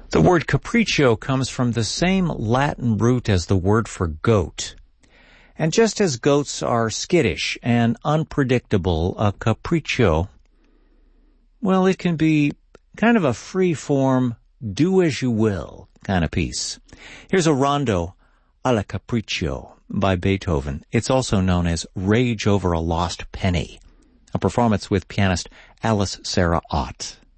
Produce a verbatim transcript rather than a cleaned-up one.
The word capriccio comes from the same Latin root as the word for goat. And just as goats are skittish and unpredictable, a capriccio, well, it can be kind of a free-form, do-as-you-will kind of piece. Here's a rondo alla capriccio by Beethoven. It's also known as Rage Over a Lost Penny, a performance with pianist Alice Sarah Ott.